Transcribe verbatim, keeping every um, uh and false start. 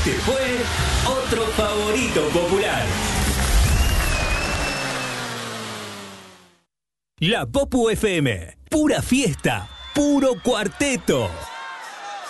Este fue otro favorito popular. La Popu F M, pura fiesta, puro cuarteto.